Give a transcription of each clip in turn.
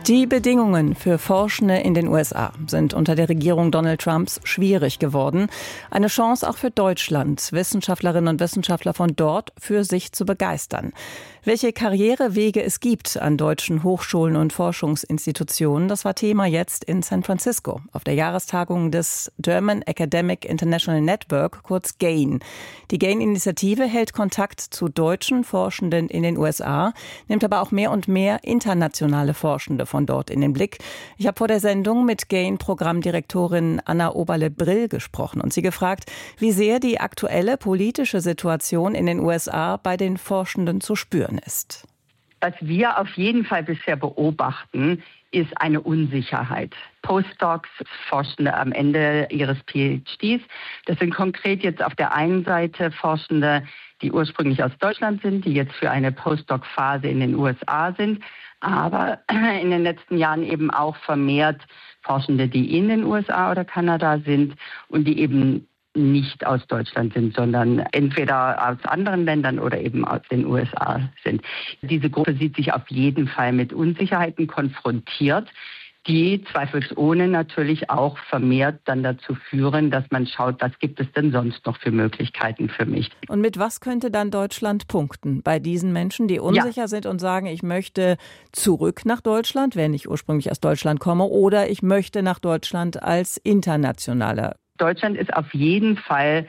Die Bedingungen für Forschende in den USA sind unter der Regierung Donald Trumps schwierig geworden. Eine Chance auch für Deutschland, Wissenschaftlerinnen und Wissenschaftler von dort für sich zu begeistern. Welche Karrierewege es gibt an deutschen Hochschulen und Forschungsinstitutionen, das war Thema jetzt in San Francisco auf der Jahrestagung des German Academic International Network, kurz GAIN. Die GAIN-Initiative hält Kontakt zu deutschen Forschenden in den USA, nimmt aber auch mehr und mehr internationale Forschende von dort in den Blick. Ich habe vor der Sendung mit GAIN-Programmdirektorin Anna Oberle-Brill gesprochen und sie gefragt, wie sehr die aktuelle politische Situation in den USA bei den Forschenden zu spüren ist. Was wir auf jeden Fall bisher beobachten, ist eine Unsicherheit. Postdocs, Forschende am Ende ihres PhDs, das sind konkret jetzt auf der einen Seite Forschende, die ursprünglich aus Deutschland sind, die jetzt für eine Postdoc-Phase in den USA sind, aber in den letzten Jahren eben auch vermehrt Forschende, die in den USA oder Kanada sind und die eben nicht aus Deutschland sind, sondern entweder aus anderen Ländern oder eben aus den USA sind. Diese Gruppe sieht sich auf jeden Fall mit Unsicherheiten konfrontiert, die zweifelsohne natürlich auch vermehrt dann dazu führen, dass man schaut, was gibt es denn sonst noch für Möglichkeiten für mich. Und mit was könnte dann Deutschland punkten bei diesen Menschen, die unsicher sind und sagen, ich möchte zurück nach Deutschland, wenn ich ursprünglich aus Deutschland komme, oder ich möchte nach Deutschland als internationaler? Deutschland hat auf jeden Fall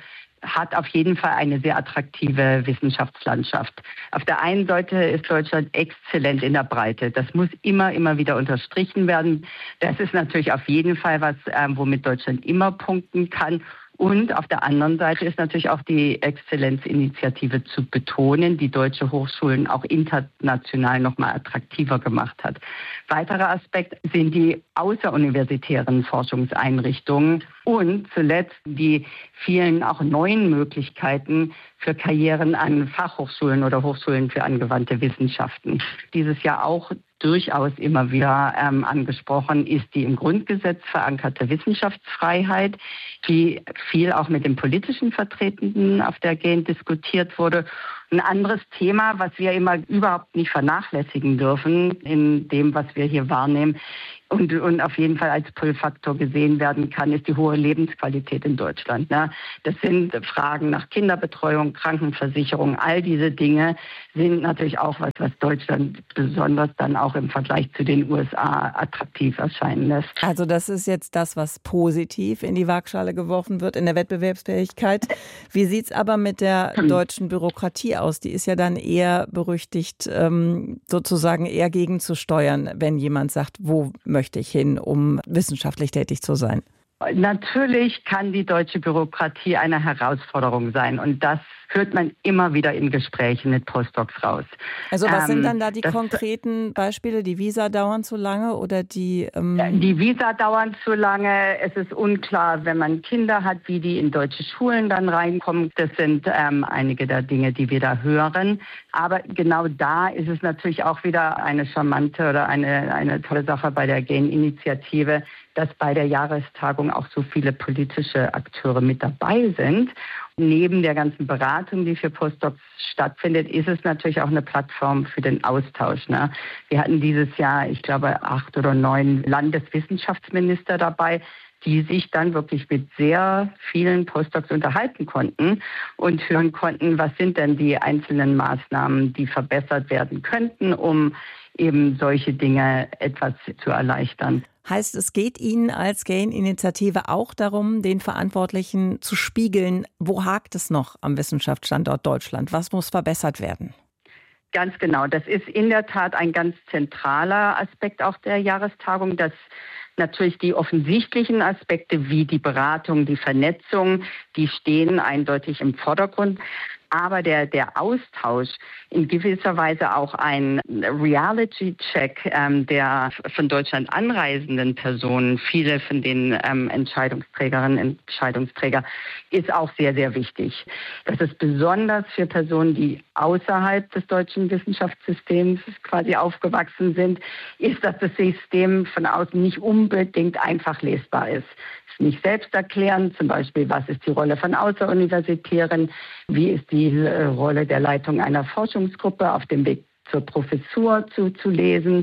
eine sehr attraktive Wissenschaftslandschaft. Auf der einen Seite ist Deutschland exzellent in der Breite. Das muss immer wieder unterstrichen werden. Das ist natürlich auf jeden Fall was, womit Deutschland immer punkten kann. Und auf der anderen Seite ist natürlich auch die Exzellenzinitiative zu betonen, die deutsche Hochschulen auch international nochmal attraktiver gemacht hat. Weiterer Aspekt sind die außeruniversitären Forschungseinrichtungen und zuletzt die vielen auch neuen Möglichkeiten für Karrieren an Fachhochschulen oder Hochschulen für angewandte Wissenschaften. Dieses Jahr auch durchaus immer wieder angesprochen ist die im Grundgesetz verankerte Wissenschaftsfreiheit, die viel auch mit den politischen Vertretenden auf der GAIN diskutiert wurde. Ein anderes Thema, was wir immer überhaupt nicht vernachlässigen dürfen in dem, was wir hier wahrnehmen und auf jeden Fall als Pull-Faktor gesehen werden kann, ist die hohe Lebensqualität in Deutschland. Das sind Fragen nach Kinderbetreuung, Krankenversicherung, all diese Dinge sind natürlich auch was Deutschland besonders dann auch im Vergleich zu den USA attraktiv erscheinen lässt. Also das ist jetzt das, was positiv in die Waagschale geworfen wird in der Wettbewerbsfähigkeit. Wie sieht es aber mit der deutschen Bürokratie aus? Die ist ja dann eher berüchtigt, sozusagen eher gegenzusteuern, wenn jemand sagt, wo möchte ich hin, um wissenschaftlich tätig zu sein? Natürlich kann die deutsche Bürokratie eine Herausforderung sein und das hört man immer wieder in Gesprächen mit Postdocs raus. Also was sind dann da die konkreten Beispiele? Die Visa dauern zu lange oder die... Die Visa dauern zu lange. Es ist unklar, wenn man Kinder hat, wie die in deutsche Schulen dann reinkommen. Das sind einige der Dinge, die wir da hören. Aber genau da ist es natürlich auch wieder eine charmante oder eine tolle Sache bei der GAIN-Initiative, dass bei der Jahrestagung auch so viele politische Akteure mit dabei sind. Neben der ganzen Beratung, die für Postdocs stattfindet, ist es natürlich auch eine Plattform für den Austausch. Wir hatten dieses Jahr, ich glaube, 8 oder 9 Landeswissenschaftsminister dabei, die sich dann wirklich mit sehr vielen Postdocs unterhalten konnten und hören konnten, was sind denn die einzelnen Maßnahmen, die verbessert werden könnten, um eben solche Dinge etwas zu erleichtern. Heißt, es geht Ihnen als GAIN-Initiative auch darum, den Verantwortlichen zu spiegeln, wo hakt es noch am Wissenschaftsstandort Deutschland? Was muss verbessert werden? Ganz genau. Das ist in der Tat ein ganz zentraler Aspekt auch der Jahrestagung, dass natürlich die offensichtlichen Aspekte wie die Beratung, die Vernetzung, die stehen eindeutig im Vordergrund. Aber der Austausch, in gewisser Weise auch ein Reality-Check der von Deutschland anreisenden Personen, viele von den Entscheidungsträgerinnen und Entscheidungsträger, ist auch sehr, sehr wichtig. Das ist besonders für Personen, die außerhalb des deutschen Wissenschaftssystems quasi aufgewachsen sind, ist, dass das System von außen nicht unbedingt einfach lesbar ist. Nicht selbsterklärend, zum Beispiel, was ist die Rolle von Außeruniversitären, wie ist die Rolle der Leitung einer Forschungsgruppe auf dem Weg zur Professur zu lesen,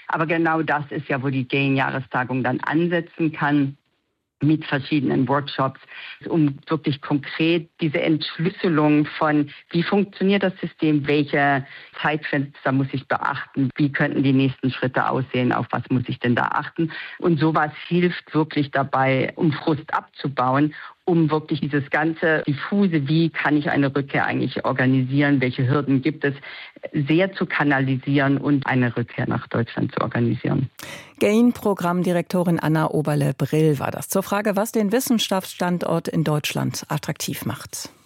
Aber genau das ist ja, wo die GAIN-Jahrestagung dann ansetzen kann, mit verschiedenen Workshops, um wirklich konkret diese Entschlüsselung von, wie funktioniert das System, welche Zeitfenster muss ich beachten, wie könnten die nächsten Schritte aussehen, auf was muss ich denn da achten. Und sowas hilft wirklich dabei, um Frust abzubauen, um wirklich dieses ganze diffuse, wie kann ich eine Rückkehr eigentlich organisieren, welche Hürden gibt es, sehr zu kanalisieren und eine Rückkehr nach Deutschland zu organisieren. GAIN-Programmdirektorin Anna Oberle-Brill war das zur Frage, was den Wissenschaftsstandort in Deutschland attraktiv macht.